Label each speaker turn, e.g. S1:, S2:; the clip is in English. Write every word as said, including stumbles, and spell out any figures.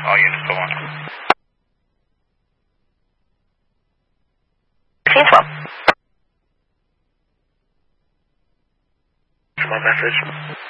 S1: All units go on.
S2: fifteen twelve.
S1: Come on, message.